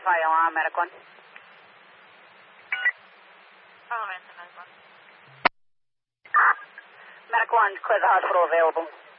Fire alarm, Medic 1. Follow Ransom, Medic 1. Medic 1, clear the hospital available.